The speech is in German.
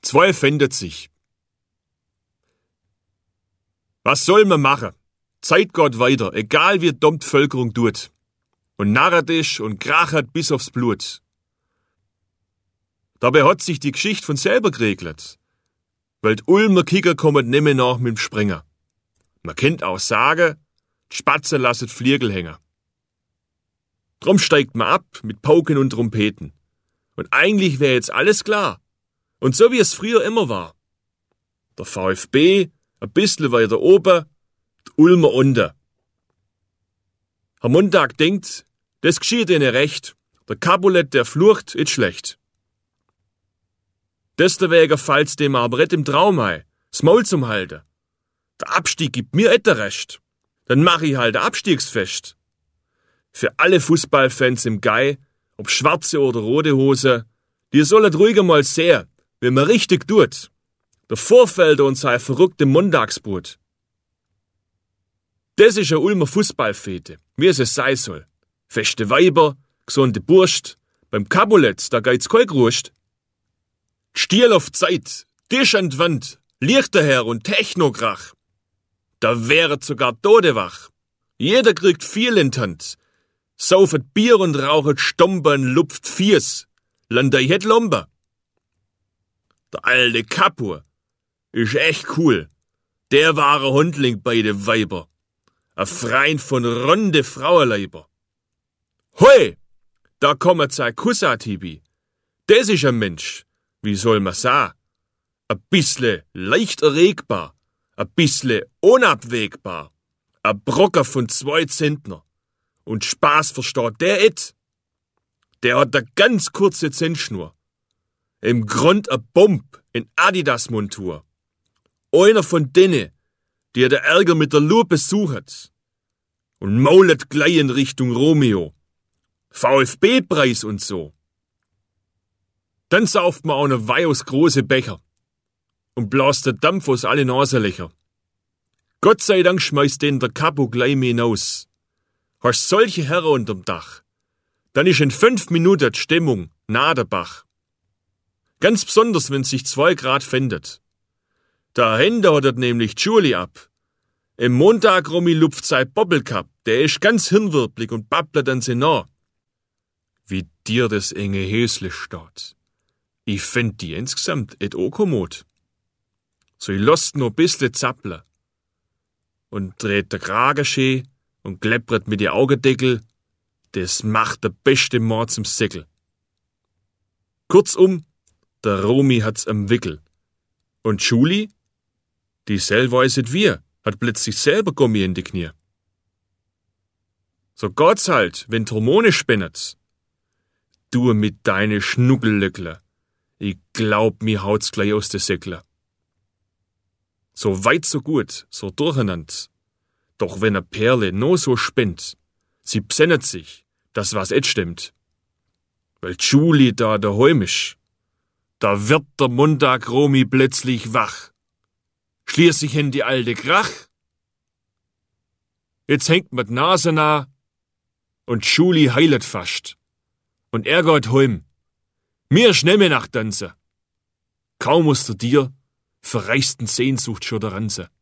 Zwei fändet sich. Was soll man machen? Zeit geht weiter, egal wie dumm die Bevölkerung tut. Und narret ist und krachert bis aufs Blut. Dabei hat sich die Geschichte von selber geregelt. Weil die Ulmer Kicker kommen nimmer nach mit dem Sprenger. Man kennt auch sagen, die Spatzen lassen Fliegel hängen. Drum steigt man ab mit Pauken und Trompeten. Und eigentlich wäre jetzt alles klar. Und so wie es früher immer war. Der VfB ein bisschen weiter oben, die Ulmer unten. Herr Montag denkt, das geschieht ihnen recht. Der Capulet, der flucht, ist schlecht. Deswegen fällt's dem aber nicht im Traum ein, das Maul zum halten. Der Abstieg gibt mir etwa recht. Dann mach ich halt ein Abstiegsfest. Für alle Fußballfans im Gei, ob schwarze oder rote Hose, die sollen ruhiger mal sehen, wie man richtig tut. Der Vorfelder und sein verrückte Montagsbrot. Das ist eine Ulmer Fußballfete, wie es sein soll. Feste Weiber, gesunde Burst, beim Capulet, da geht's kein Grust. Stiel auf Zeit, Tisch an die Wand, Lichter her und Technokrach. Da wäret sogar Tode wach. Jeder kriegt viel in die Hand. Saufet Bier und rauchet Stombern, lupft Fies. Landei het Lomber. Der alte Kapur ist echt cool. Der wahre Hundling bei de Weiber. A Freund von ronde Frauenleiber. Hoi, da kommt sein Kussatibi. Das ist ein Mensch, wie soll man sagen? A bissle leicht erregbar, a bissle unabwägbar, a Brocker von 2 Zentner. Und Spaß versteht der et. Der hat a ganz kurze Zentschnur. Im Grund a Bomb in Adidas-Montur. Einer von denen, die der Ärger mit der Lupe sucht. Und maulet gleich in Richtung Romeo. VfB-Preis und so. Dann sauft man auch ne Weih aus große Becher. Und blast der Dampf aus alle Nasenlöcher. Gott sei Dank schmeißt den der Capo gleich mehr hinaus. Hast solche Herren unterm Dach. Dann ist in 5 Minuten die Stimmung nahe der Bach. Ganz besonders, wenn sich 2 Grad fändet. Da Hände hat er nämlich Julie ab. Im Montag Romy lupft sein Bobbelcup, der ist ganz hirnwirblig und babbelt an sie nah. Wie dir das enge Häsle steht. Ich fänd die insgesamt et o kommod. So ich lost nur bissle zappler. Und dreht der Kragen schön und kleppert mit die Augendeckel. Das macht der beste Mord zum Säckel. Kurzum, der Romy hat's am Wickel. Und Julie, die sel weißet wir, hat plötzlich selber Gummi in die Knie. So geht's halt, wenn die Hormone spinnet. Du mit deine Schnuggellöckler. Ich glaub, mir haut's gleich aus de Säckler. So weit, so gut, so durcheinander. Doch wenn a Perle no so spinnt, sie bsennet sich, dass was et stimmt. Weil Julie da daheim ist, da wird der Montag Romy plötzlich wach. Schließlich hin die alte Krach. Jetzt hängt mir die Nase nah und Julie heilet fast. Und er geht heim. Mir schnell nach Tanze. Kaum musst du dir verreichten Sehnsucht schon der Ranze.